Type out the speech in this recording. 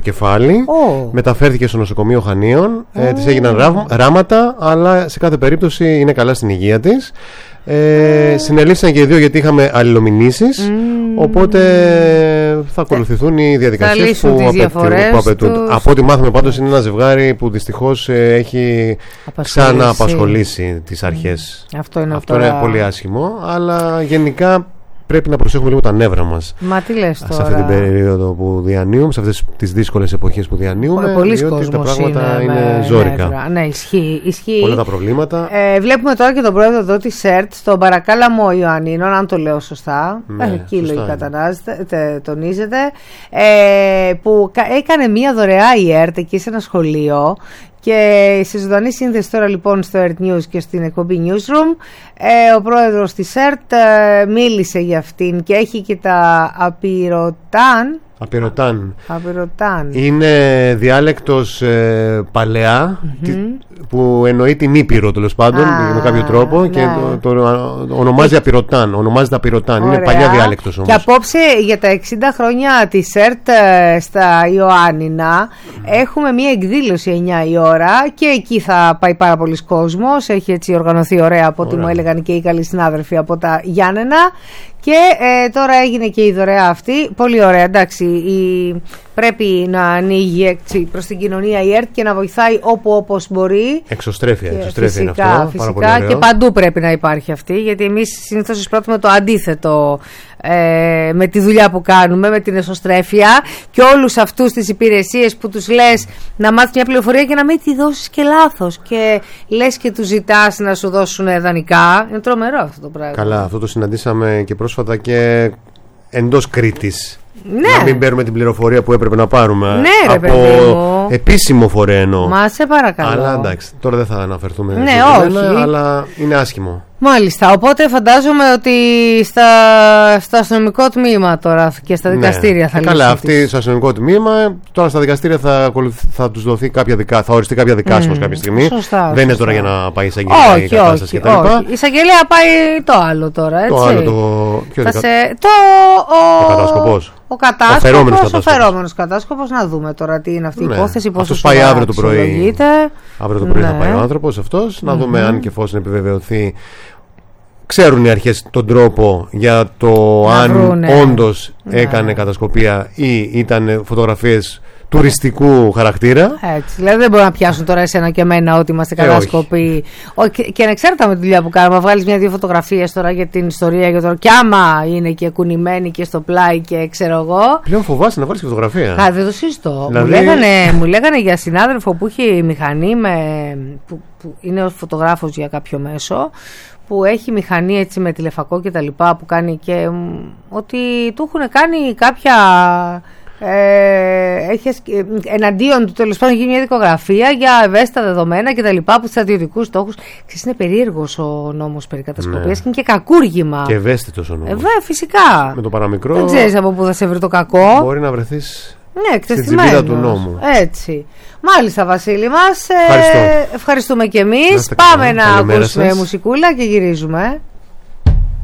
κεφάλι. Μεταφέρθηκε στο νοσοκομείο Χανίων. Της έγιναν ράματα, αλλά σε κάθε περίπτωση είναι καλά στην υγεία της. Συνελήφθησαν και οι δύο γιατί είχαμε αλληλομηνήσεις. Οπότε θα ακολουθηθούν οι διαδικασίες που απαιτούνται. Από ό,τι μάθαμε πάντως είναι ένα ζευγάρι που δυστυχώς έχει ξανααπασχολήσει τις αρχές. Αυτό είναι πολύ άσχημο. Αλλά γενικά πρέπει να προσέχουμε λίγο τα νεύρα μας. Μα τι λες τώρα? Σε αυτή την περίοδο που διανύουμε, σε αυτές τις δύσκολες εποχές που διανύουμε, διότι τα πράγματα είναι ζόρικα. Ναι, ισχύει. Πολλά τα προβλήματα. Βλέπουμε τώρα και τον πρόεδρο εδώ της ΣΕΡΤ, στον Παρακάλαμο Ιωαννίνων, αν το λέω σωστά. Εκεί λογικά τονίζεται. Που έκανε μία δωρεά η ΕΡΤ εκεί σε ένα σχολείο. Και σε ζωντανή σύνδεση τώρα λοιπόν στο ERT News και στην εκπομπή Newsroom, ο πρόεδρος της ΕΡΤ μίλησε για αυτήν και έχει και τα Απειρωτάν. Είναι διάλεκτος παλαιά που εννοεί την Ήπειρο τέλος πάντων με κάποιο τρόπο, ναι. Και το ονομάζει Απειρωτάν. Ονομάζεται Απειρωτάν. Είναι παλιά διάλεκτος όμως. Και απόψε για τα 60 χρόνια της ΕΡΤ στα Ιωάννινα έχουμε μια εκδήλωση 9 η ώρα και εκεί θα πάει πάρα πολλοί κόσμος. Έχει έτσι οργανωθεί ωραία από ό,τι μου έλεγαν και οι καλοί συνάδελφοι από τα Γιάννενα. Και τώρα έγινε και η δωρεά αυτή. Πολύ ωραία, εντάξει. Πρέπει να ανοίγει προς την κοινωνία η ΕΡΤ και να βοηθάει όπου όπως μπορεί. Εξωστρέφεια φυσικά, είναι αυτό. Φυσικά και παντού πρέπει να υπάρχει αυτή. Γιατί εμείς συνήθως εισπράττουμε το αντίθετο με τη δουλειά που κάνουμε, με την εσωστρέφεια και όλους αυτούς τις υπηρεσίες που τους λες να μάθεις μια πληροφορία και να μην τη δώσεις και λάθος. Και λες και τους ζητάς να σου δώσουν δανεικά. Είναι τρομερό αυτό το πράγμα. Καλά, αυτό το συναντήσαμε και πρόσφατα και εντός Κρήτης. Ναι. Να μην παίρνουμε την πληροφορία που έπρεπε να πάρουμε. Ναι, από επίσημο φορέα εννοώ. Μα σε παρακαλώ. Αλλά εντάξει, τώρα δεν θα αναφερθούμε. Ναι, όχι. Αλλά είναι άσχημο. Μάλιστα, οπότε φαντάζομαι ότι στο αστυνομικό τμήμα τώρα και στα δικαστήρια θα λύσει. Καλά, αυτή στο αστυνομικό τμήμα, τώρα στα δικαστήρια θα τους δοθεί θα οριστεί κάποια δικάσιμος κάποια στιγμή. Σωστά, δεν είναι τώρα για να πάει εισαγγελία η κατάσταση κτλ. Η εισαγγελία πάει το άλλο τώρα, έτσι. Το άλλο, ο κατάσκοπος. Ο φερόμενος κατάσκοπος, να δούμε τώρα τι είναι αυτή η υπόθεση. Αυτός πάει αύριο το πρωί. Αύριο το πρωί θα πάει ο άνθρωπος αυτός. Να δούμε αν και εφόσον επιβεβαιωθεί. Ξέρουν οι αρχές τον τρόπο για το αν όντως έκανε κατασκοπία ή ήταν φωτογραφίες τουριστικού χαρακτήρα. Έτσι, δηλαδή δεν μπορούν να πιάσουν τώρα εσένα και εμένα ότι είμαστε κατασκοποί. Και ανεξάρτητα με τη δουλειά που κάνουμε, βγάλεις μια-δύο φωτογραφίες τώρα για την ιστορία, για το κι άμα είναι και κουνημένοι και στο πλάι και ξέρω εγώ. Πλέον φοβάσαι να βάλεις φωτογραφία. Δεν το συζητώ. Δηλαδή... μου λέγανε για συνάδελφο που έχει μηχανή που είναι ο φωτογράφος για κάποιο μέσο, που έχει μηχανή έτσι με τηλεφακό και τα λοιπά, που κάνει και ότι του έχουν κάνει κάποια εναντίον του τέλος πάντων γίνει μια δικογραφία για ευαίσθητα δεδομένα και τα λοιπά, που στρατιωτικούς στόχους. Ξέρεις, είναι περίεργος ο νόμος περί κατασκοπίας και είναι και κακούργημα και ευαίσθητος ο νόμος. Φυσικά με το παραμικρό δεν ξέρεις από πού θα σε βρει το κακό, μπορεί να βρεθείς στην τσιμπίδα του νόμου. Έτσι. Μάλιστα, Βασίλη μας, ευχαριστούμε και εμείς. Πάμε να ακούσουμε μουσικούλα και γυρίζουμε.